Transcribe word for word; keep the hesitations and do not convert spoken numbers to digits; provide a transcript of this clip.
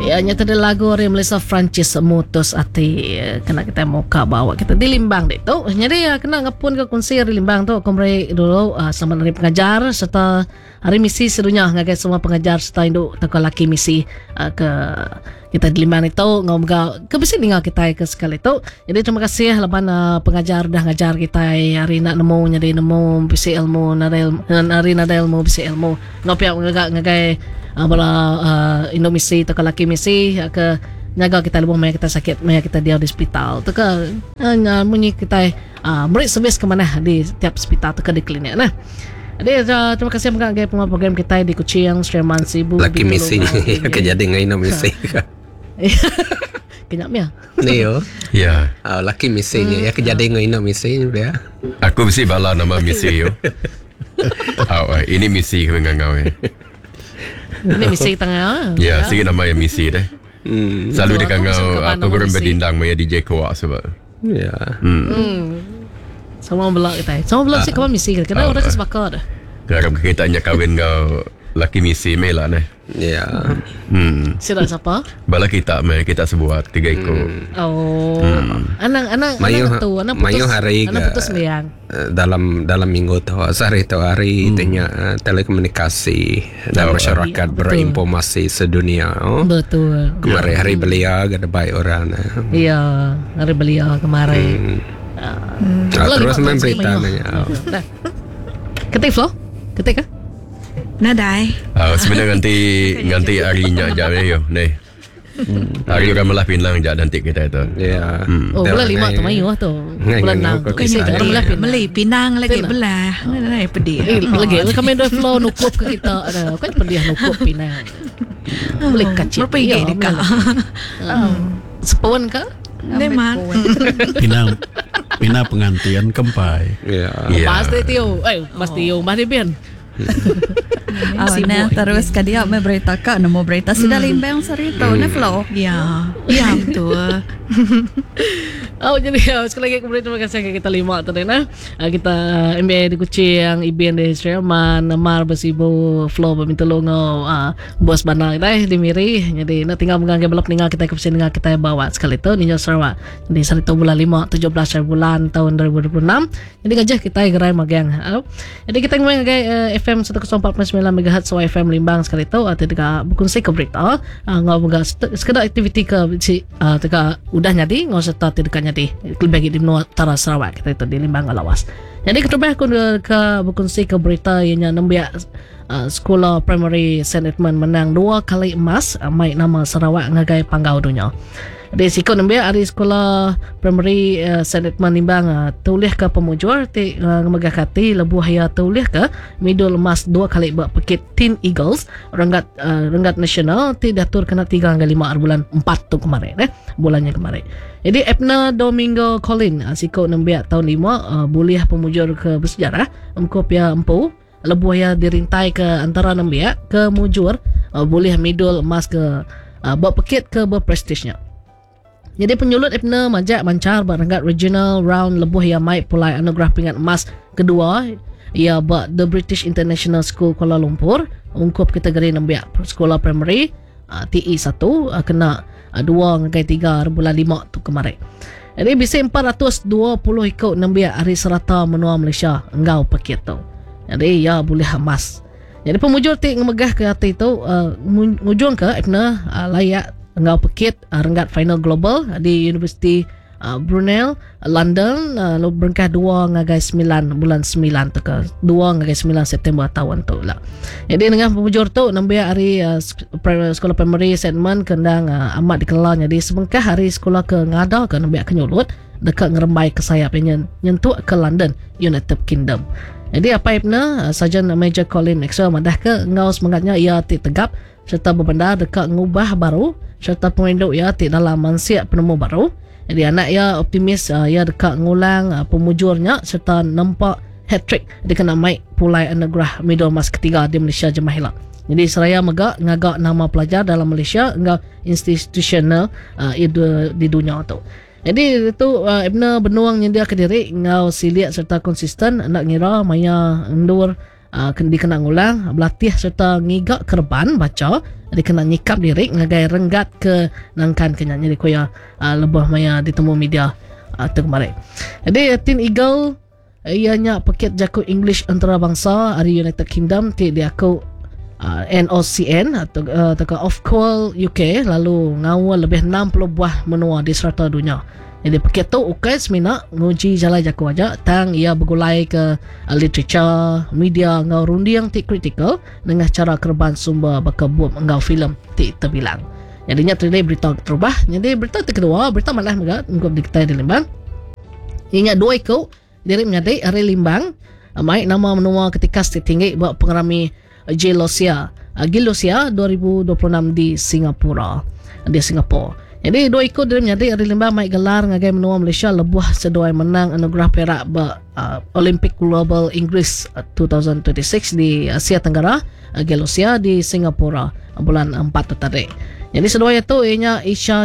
Ya, nyata ada lagu dari Malaysia Francis Mutus Ati kena kita muka bawa kita di Limbang dek tu. Jadi ya kena ngapun ke konsir di Limbang tu komre dulu uh, sama dari pengajar serta hari misi sedunia ngagai semua pengajar serta induk teko laki misi uh, ke kita di Limbang itu ngomong ke besi tinggal kita ke sekali tu. Jadi terima kasih laban uh, pengajar dah ngajar kita hari nak nemu jadi nemu bisi ilmu nadel hari nadel ilmu bisi ilmu ngopi ngagak ngagai bala uh, Indo misi atau laki misi ke nyaga kita lebih maya kita sakit maya kita dia di hospital tu ke uh, munyi kita uh, beri servis ke mana di setiap hospital tu ke di klinik nah. Jadi uh, terima kasih mengagai program kita di Kuching Sreman Sibu laki misi ke jadi ngai Indo misi kenyak mia Neo ya uh, laki misi ni ya ke jadi ngai Indo misi dia aku mesti bala nama misi yo. Oh, ini misi kami ngau eh. Ini misi tengah. Ya, sikit nama yang misi deh. Hmm. Selalu dia kangau program berdindang maya D J Kuak sebab. Ya. Hmm. Hmm. Semua belak kita. Semua belak sih kawan misi kita. Kena orang kesepakar dah. Garap kita nya kawin kau laki misi mela neh. Ya. Hmm. Sila siapa? Bala kita meh kita sebuat tiga ikut. Oh. Anak anak Mayu anak tu anak putus. mayu hari anak putus meyang. dalam dalam minggu tu hari tu hari tanya uh, telekomunikasi dan Oh, masyarakat iya, berinformasi sedunia. Oh. Betul. Kemarin hari belia ada baik orang. Iya, hari belia kemarin. Hmm. Ah, terus main berita nanya. Oh. Dah. Ketik Flo? Ketik kah? Nadai. Ah, sebenarnya ganti ganti harinya aja yo. Nih. Hari orang malah pinang je nanti kita itu. Ya. Oh, bulan lima tu mayu tu. Bulan enam. Kasi tu orang belah Meli Pinang lagi belah. Nadai pedih. Lagi kami dua Flo nukup ke kita ada. Kan pedih nukup Pinang. Boleh kacip. Berapa gig dekat? Sepon kah? Neman. Pinang Pinang pengantian kempai. Ya. Ya. Pasti tio. Eh, pasti tio. Mari bian. Awalnya terus ke dia me berita kak nemu berita sudah limbang sarito na Flo. Ya, ya betul. Oh jadi uh, sekali lagi kemudian terima kasih kita lima tadi nah uh, kita M B A di Kuching I B N di Sreman Mar Besibu Flo berminta longo uh, bos banal kita di Miri jadi nak tinggal menganggap belok tinggal kita ke sini kita bawa sekali tu Ninja Sarawak jadi sarito bulan lima tujuh belas bulan tahun dua ribu dua puluh enam jadi gajah kita gerai magang uh, jadi kita ngomong gay uh, F M seratus empat puluh sembilan megahertz so F M Limbang sekali tu atau dekat berkongsi ke berita uh, ngau boga sekedar aktiviti ke si uh, dekat udah nyadi ngau serta dekat nyadi lebih bagi di Utara Sarawak kita itu di Limbang Lawas. Jadi ketubah aku ke berkongsi ke berita yang nambia uh, sekolah primary Saint Edmund menang dua kali emas uh, mai nama Sarawak ngagai panggau dunia. Di sikut nambia hari sekolah primary uh, Saint Edmund Limbang uh, tulis ke pemujur ti uh, megah kati lebuh ya tulis ke midul emas dua kali buat pekit Teen Eagles renggat uh, renggat nasional ti datur kena tiga hingga lima bulan empat tu kemarin eh bulannya kemarin. Jadi Epna Domingo Colin uh, sikut nambia tahun lima uh, buliah pemujur ke bersejarah emkop ya empu lebuh ya dirintai ke antara nambia ke mujur uh, buliah midul emas ke uh, buat pekit ke berprestisnya. Jadi penyulut Ipna majak mancar berangkat regional round lebuh yang mai pulai anugerah pingat emas kedua ia buat The British International School Kuala Lumpur ungkup kategori nembiak sekolah primary uh, T E satu uh, kena uh, dua ngagai tiga bulan lima tu kemarin. Jadi bisa empat ratus dua puluh ikut nembiak hari serata menua Malaysia engau paket tu. Jadi ya boleh emas. Jadi pemujur ti ngemegah ke hati tu uh, ngujung ke Ipna uh, layak engau pekit uh, renggat final global uh, di Universiti uh, Brunel uh, London uh, lo berangkah dua ngagai sembilan bulan sembilan tu ke dua ngagai sembilan September tahun tu lah. Jadi dengan pemujur tu nambah hari uh, sekolah primary Saint Edmund kendang uh, amat dikenal jadi sebengkah hari sekolah ke ngada ke nambah kenyulut dekat ngerembai ke sayap yang nyentuh ke London United Kingdom. Jadi apa ipna uh, Sarjan Major Colin Extra madah ke ngau semangatnya ia ti tegap serta berbenda dekat ngubah baru serta penginduk ya ti dalam mansiat penemu baru. Jadi anak ya optimis uh, ya dekat ngulang uh, pemujurnya serta nampak hat-trick dia kena mai pulai anugerah medal emas ketiga di Malaysia Jemahilah. Jadi seraya megak ngagak nama pelajar dalam Malaysia enggak institutional uh, di, di dunia tu. Jadi itu uh, Ibna benuang yang dia ke diri ngau siliat serta konsisten nak ngira maya endur uh, dikenang ulang berlatih serta ngigak kerban baca dikena nyikap diri ngagai renggat ke nangkan kenya jadi koya uh, lebih maya ditemu media uh, tu kemarin. Jadi Tin Eagle ianya paket jaku English antarabangsa dari United Kingdom ti dia aku uh, N O C N atau uh, atau Ofqual U K lalu ngawal lebih enam puluh buah menua di serata dunia. Jadi paket tu ukai semina nguji jalan jaku aja tang ia bergulai ke uh, literature, media ngau rundi yang ti critical dengan cara kerban sumber berkebuat ngau filem ti terbilang. Jadinya tadi berita terubah. Jadi berita kedua, berita malah megah ngau diktai di Limbang. Inya dua ikut diri menyadai hari Limbang mai nama menua ketika tinggi buat pengerami Gelosia Gelosia dua ribu dua puluh enam di Singapura di Singapura. Jadi dua ikut diri menyadai hari Limbang mai gelar ngagai menua Malaysia lebuh seduai menang anugerah perak ber uh, Olympic Global Inggris uh, dua ribu dua puluh enam di Asia Tenggara uh, Gelosia di Singapura uh, bulan empat tadi. Jadi seduai itu ianya Isha